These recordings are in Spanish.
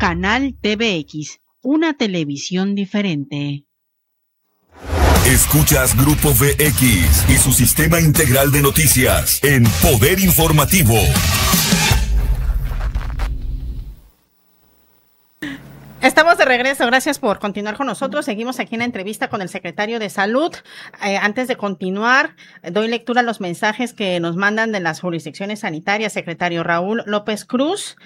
Canal TVX, una televisión diferente. Escuchas Grupo VX y su sistema integral de noticias en Poder Informativo. Estamos de regreso, gracias por continuar con nosotros. Seguimos aquí en la entrevista con el secretario de Salud. Antes de continuar, doy lectura a los mensajes que nos mandan de las jurisdicciones sanitarias. Secretario Raúl López Cruz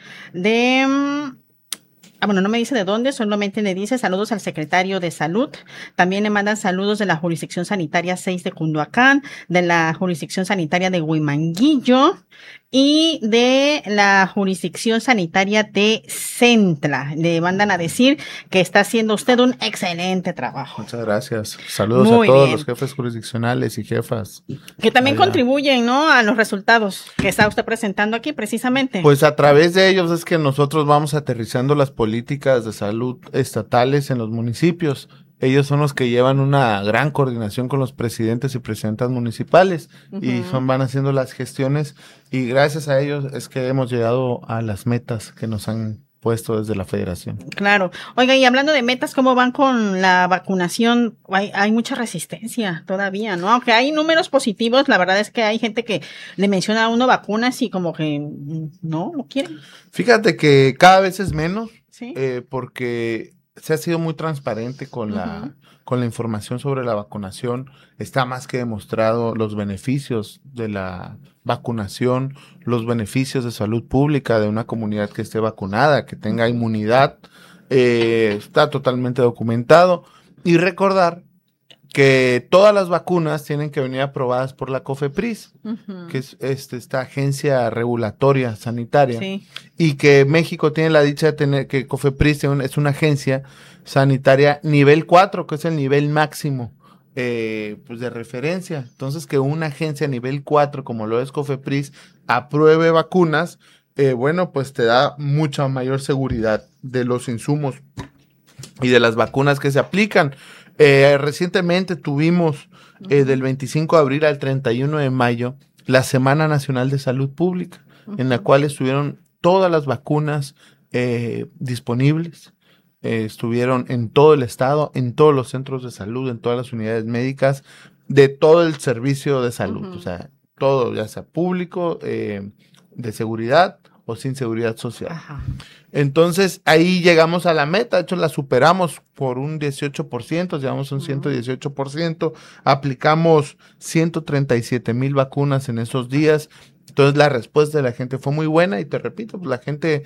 bueno, no me dice de dónde, solamente le dice saludos al secretario de Salud. También le mandan saludos de la jurisdicción sanitaria 6 de Cunduacán, de la jurisdicción sanitaria de Huimanguillo y de la jurisdicción sanitaria de Centla. Le mandan a decir que está haciendo usted un excelente trabajo. Muchas gracias. Saludos Muy a todos bien. los jefes jurisdiccionales y jefas. Que también allá contribuyen, ¿no?, a los resultados que está usted presentando aquí precisamente. Pues a través de ellos es que nosotros vamos aterrizando las políticas de salud estatales en los municipios. Ellos son los que llevan una gran coordinación con los presidentes y presidentas municipales y van haciendo las gestiones y gracias a ellos es que hemos llegado a las metas que nos han puesto desde la federación. Claro. Oiga, y hablando de metas, ¿cómo van con la vacunación? Hay mucha resistencia todavía, ¿no? Aunque hay números positivos, la verdad es que hay gente que le menciona a uno vacunas y como que no quieren. Fíjate que cada vez es menos, ¿Sí? porque se ha sido muy transparente con la información sobre la vacunación. Está más que demostrado los beneficios de la vacunación, los beneficios de salud pública de una comunidad que esté vacunada, que tenga inmunidad. Está totalmente documentado. Y recordar que todas las vacunas tienen que venir aprobadas por la COFEPRIS, que es esta agencia regulatoria sanitaria, Sí. y que México tiene la dicha de tener, que COFEPRIS es una agencia sanitaria nivel 4, que es el nivel máximo pues de referencia. Entonces, que una agencia nivel 4, como lo es COFEPRIS, apruebe vacunas, bueno, pues te da mucha mayor seguridad de los insumos y de las vacunas que se aplican. Recientemente tuvimos del 25 de abril al 31 de mayo la Semana Nacional de Salud Pública, en la cual estuvieron todas las vacunas disponibles. Estuvieron en todo el estado, en todos los centros de salud, en todas las unidades médicas, de todo el servicio de salud, o sea, todo, ya sea público, de seguridad o sin seguridad social. Ajá. Entonces, ahí llegamos a la meta, de hecho la superamos por un 18%, llegamos a un 118%, aplicamos 137,000 vacunas en esos días. Entonces, la respuesta de la gente fue muy buena y te repito, pues la gente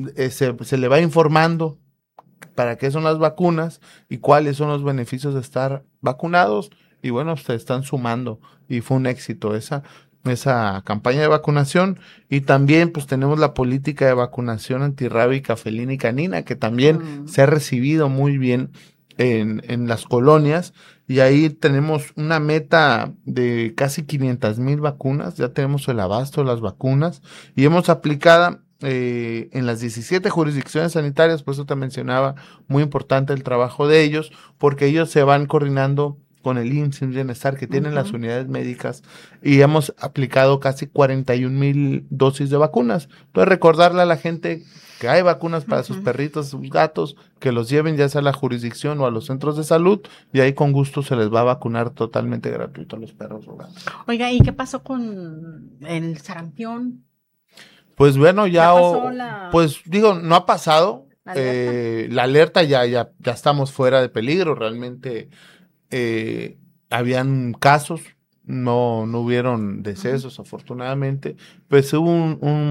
se le va informando para qué son las vacunas y cuáles son los beneficios de estar vacunados y bueno, se están sumando y fue un éxito esa campaña de vacunación. Y también pues tenemos la política de vacunación antirrábica felina y canina que también se ha recibido muy bien en las colonias y ahí tenemos una meta de casi 500,000 vacunas, ya tenemos el abasto de las vacunas y hemos aplicado en las 17 jurisdicciones sanitarias, por eso te mencionaba, muy importante el trabajo de ellos, porque ellos se van coordinando con el IMSS y Bienestar, que tienen las unidades médicas, y hemos aplicado casi 41,000 dosis de vacunas. Entonces, recordarle a la gente que hay vacunas para sus perritos, sus gatos, que los lleven ya sea a la jurisdicción o a los centros de salud, y ahí con gusto se les va a vacunar totalmente gratuito a los perros o gatos. Oiga, ¿y qué pasó con el sarampión? Pues bueno, pues digo, no ha pasado. La alerta. Ya estamos fuera de peligro. Realmente habían casos, no hubieron decesos, afortunadamente. Pues hubo un